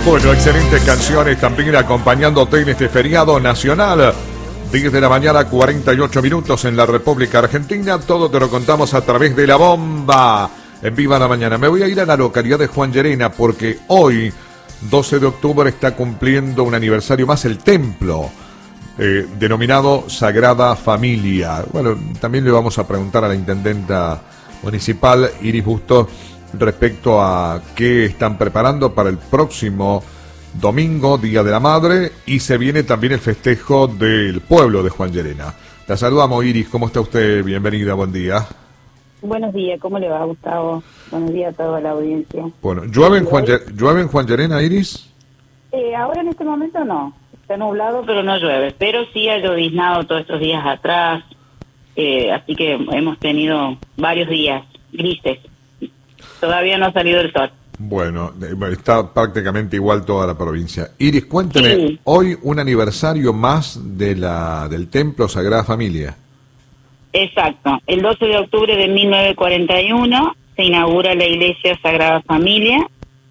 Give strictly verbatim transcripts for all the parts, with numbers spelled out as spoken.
Bueno, excelentes canciones también acompañándote en este feriado nacional. diez de la mañana, cuarenta y ocho minutos en la República Argentina. Todo te lo contamos a través de La Bomba. En Viva la Mañana. Me voy a ir a la localidad de Juan Llerena porque hoy, doce de octubre, está cumpliendo un aniversario más el templo, eh, denominado Sagrada Familia. Bueno, también le vamos a preguntar a la intendenta municipal, Iris Busto, respecto a qué están preparando para el próximo domingo, Día de la Madre, y se viene también el festejo del pueblo de Juan Llerena. La saludamos, Iris. ¿Cómo está usted? Bienvenida, buen día. Buenos días, ¿cómo le va, Gustavo? Buenos días a toda la audiencia. Bueno, ¿llueve en Juan, ¿llueve en Juan Llerena, Iris? Eh, ahora en este momento no, está nublado, pero no llueve. Pero sí ha lloviznado todos estos días atrás, eh, así que hemos tenido varios días grises. Todavía no ha salido el sol. Bueno, está prácticamente igual toda la provincia. Iris, cuénteme, sí. Hoy un aniversario más de la del Templo Sagrada Familia. Exacto, el doce de octubre de mil novecientos cuarenta y uno se inaugura la Iglesia Sagrada Familia.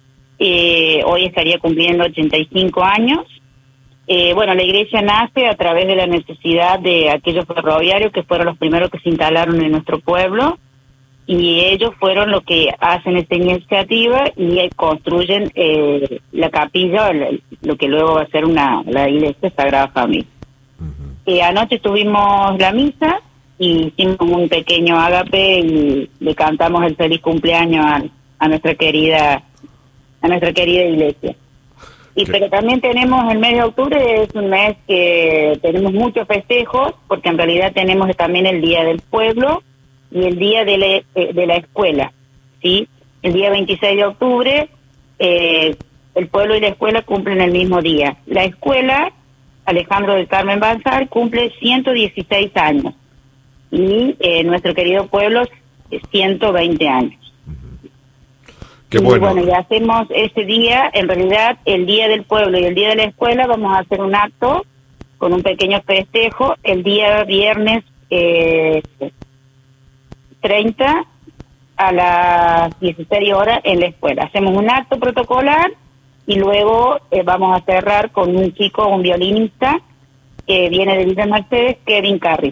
Eh, hoy estaría cumpliendo ochenta y cinco años. Eh, bueno, la iglesia nace a través de la necesidad de aquellos ferroviarios que fueron los primeros que se instalaron en nuestro pueblo, y ellos fueron los que hacen esta iniciativa y eh, construyen eh, la capilla, lo que luego va a ser una la Iglesia Sagrada Familia. Uh-huh. Eh, anoche tuvimos la misa y hicimos un pequeño ágape y le cantamos el feliz cumpleaños a, a nuestra querida a nuestra querida iglesia. Y sí. Pero también tenemos el mes de octubre, es un mes que tenemos muchos festejos, porque en realidad tenemos también el Día del Pueblo y el Día de la, de la Escuela, ¿sí? El día veintiséis de octubre, eh, el pueblo y la escuela cumplen el mismo día. La escuela, Alejandro del Carmen Banzar, cumple ciento dieciséis años. Y eh, nuestro querido pueblo, ciento veinte años. Qué y bueno. bueno, y hacemos ese día, en realidad, el Día del Pueblo y el Día de la Escuela, vamos a hacer un acto con un pequeño festejo el día viernes eh, treinta a las dieciséis horas en la escuela. Hacemos un acto protocolar y luego eh, vamos a cerrar con un chico, un violinista, que viene de Villa Mercedes, Kevin Carris.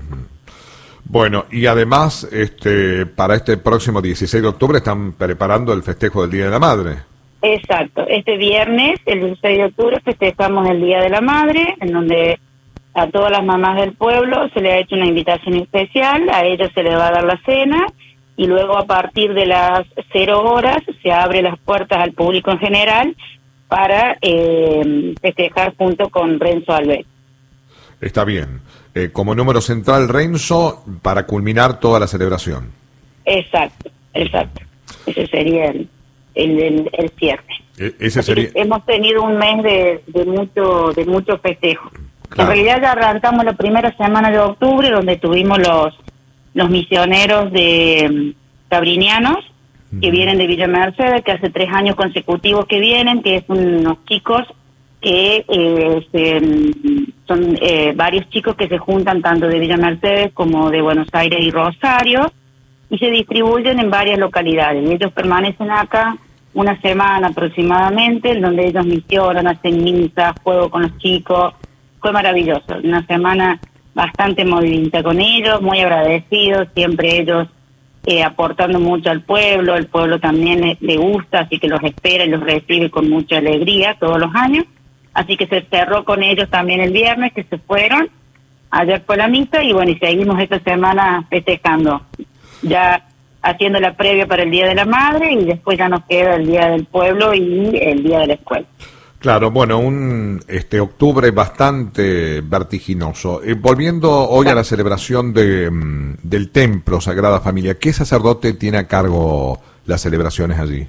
Bueno, y además, este, para este próximo dieciséis de octubre están preparando el festejo del Día de la Madre. Exacto. Este viernes, el dieciséis de octubre, festejamos el Día de la Madre, en donde a todas las mamás del pueblo se le ha hecho una invitación especial, a ellas se les va a dar la cena, y luego a partir de las cero horas se abre las puertas al público en general para eh, festejar junto con Renzo Alves. Está bien. Eh, como número central, Renzo, para culminar toda la celebración. Exacto, exacto. Ese sería el, el, el, el cierre. E- ese sería... Hemos tenido un mes de, de mucho de mucho festejo. Claro. En realidad ya arrancamos la primera semana de octubre, donde tuvimos los los misioneros de um, cabrinianos, que uh-huh. vienen de Villa Mercedes, que hace tres años consecutivos que vienen, que es unos chicos que eh, se, son eh, varios chicos que se juntan tanto de Villa Mercedes como de Buenos Aires y Rosario, y se distribuyen en varias localidades. Ellos permanecen acá una semana aproximadamente, en donde ellos misionan, hacen misa, juego con los chicos. Fue maravilloso, una semana bastante movida con ellos, muy agradecidos, siempre ellos eh, aportando mucho al pueblo, el pueblo también le, le gusta, así que los espera y los recibe con mucha alegría todos los años. Así que se cerró con ellos también el viernes, que se fueron. Ayer fue la misa y bueno, y seguimos esta semana festejando. Ya haciendo la previa para el Día de la Madre y después ya nos queda el Día del Pueblo y el Día de la Escuela. Claro, bueno, un este octubre bastante vertiginoso. Eh, volviendo hoy a la celebración de, mm, del Templo Sagrada Familia, ¿qué sacerdote tiene a cargo las celebraciones allí?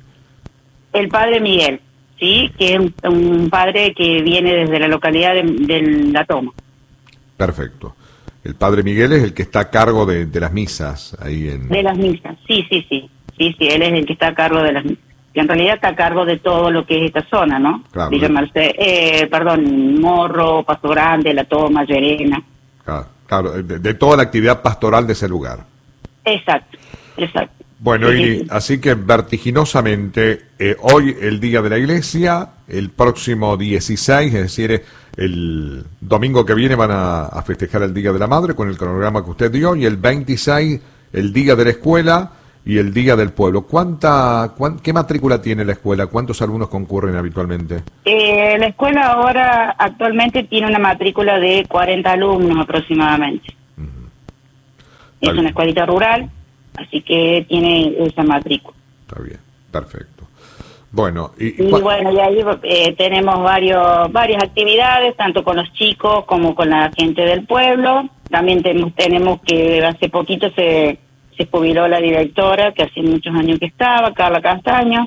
El Padre Miguel. Sí, que es un, un padre que viene desde la localidad de, de La Toma. Perfecto. El Padre Miguel es el que está a cargo de, de las misas ahí en... De las misas, sí, sí, sí. Sí, sí, él es el que está a cargo de las misas. Que en realidad está a cargo de todo lo que es esta zona, ¿no? Claro. Villa Mercedes, eh, perdón, Morro, Paso Grande, La Toma, Llerena. Claro, claro de, de toda la actividad pastoral de ese lugar. Exacto, exacto. Bueno, Iris, así que vertiginosamente, eh, hoy el Día de la Iglesia, el próximo dieciséis, es decir, el domingo que viene van a, a festejar el Día de la Madre con el cronograma que usted dio, y el veintiséis, el Día de la Escuela y el Día del Pueblo. ¿Cuánta, cuán, ¿Qué matrícula tiene la escuela? ¿Cuántos alumnos concurren habitualmente? Eh, la escuela ahora actualmente tiene una matrícula de cuarenta alumnos aproximadamente. Uh-huh. Es Al... una escuelita rural, así que tiene esa matrícula. Está bien, perfecto. Bueno, y, y bueno, y ahí eh, tenemos varios, varias actividades, tanto con los chicos como con la gente del pueblo. También tenemos, tenemos que hace poquito se... se jubiló la directora, que hace muchos años que estaba, Carla Castaño.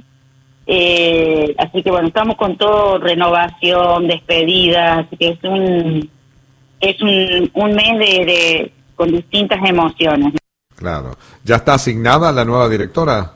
Eh, así que bueno, estamos con todo, renovación, despedidas, así que es un es un, un mes de, de con distintas emociones. Claro. ¿Ya está asignada la nueva directora?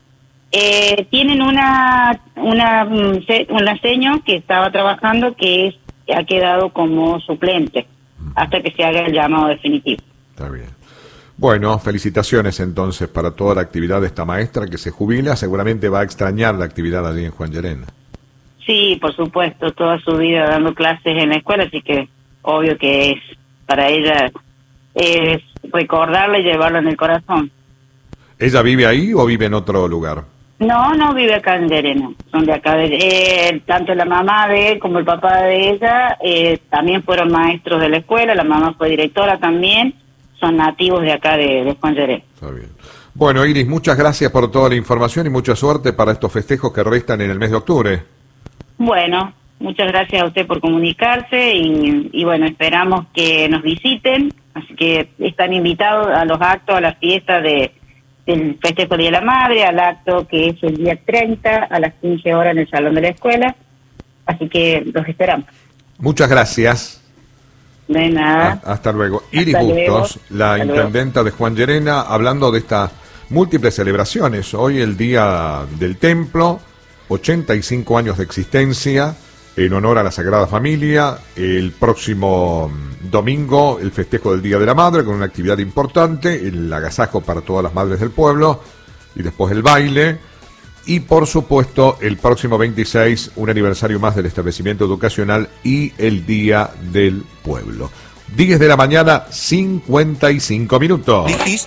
Eh, tienen una una una seño que estaba trabajando que es ha quedado como suplente hasta que se haga el llamado definitivo. Está bien. Bueno, felicitaciones entonces para toda la actividad de esta maestra que se jubila. Seguramente va a extrañar la actividad allí en Juan Llerena. Sí, por supuesto, toda su vida dando clases en la escuela, así que obvio que es para ella es recordarla y llevarla en el corazón. ¿Ella vive ahí o vive en otro lugar? No, no vive acá en Llerena, son de acá. De, eh, tanto la mamá de él como el papá de ella eh, también fueron maestros de la escuela, la mamá fue directora también. Son nativos de acá de, de Juan Llerena. Está bien. Bueno, Iris, muchas gracias por toda la información y mucha suerte para estos festejos que restan en el mes de octubre. Bueno, muchas gracias a usted por comunicarse y, y bueno, esperamos que nos visiten, así que están invitados a los actos, a la fiesta de, del festejo del Día de la Madre, al acto que es el día treinta a las quince horas en el Salón de la Escuela, así que los esperamos. Muchas gracias. De nada. Hasta luego. Iris Hasta Bustos, luego. la Hasta intendenta luego. de Juan Llerena, hablando de estas múltiples celebraciones. Hoy el Día del Templo, ochenta y cinco años de existencia en honor a la Sagrada Familia. El próximo domingo el festejo del Día de la Madre con una actividad importante, el agasajo para todas las madres del pueblo y después el baile. Y por supuesto, el próximo veintiséis, un aniversario más del establecimiento educacional y el Día del Pueblo. diez de la mañana, cincuenta y cinco minutos.